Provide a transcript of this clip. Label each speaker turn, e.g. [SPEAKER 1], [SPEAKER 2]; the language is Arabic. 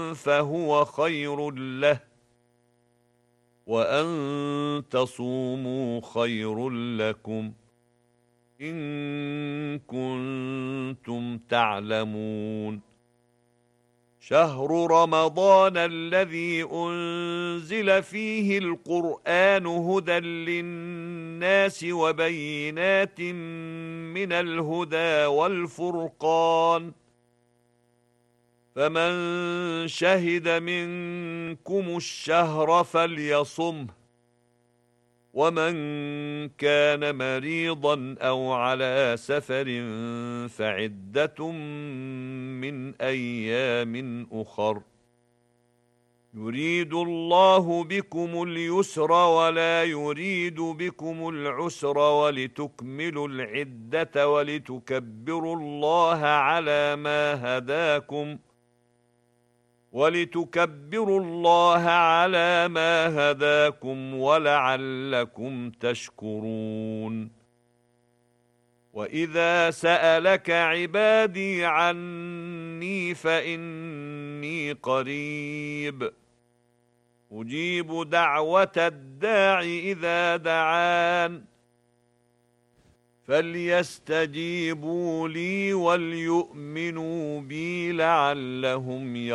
[SPEAKER 1] فهو خير له، وأن تصوموا خير لكم إن كنتم تعلمون. شهر رمضان الذي أنزل فيه القرآن هدى للناس وبينات من الهدى والفرقان، فمن شهد منكم الشهر فليصمه، ومن كان مريضا أو على سفر فعدة من أيام أخر، يريد الله بكم اليسر ولا يريد بكم العسر ولتكملوا العدة ولتكبروا الله على ما هداكم ولعلكم تشكرون. وإذا سألك عبادي عني فإني قريب أجيب دعوة الداع إذا دعان، فليستجيبوا لي وليؤمنوا بي لعلهم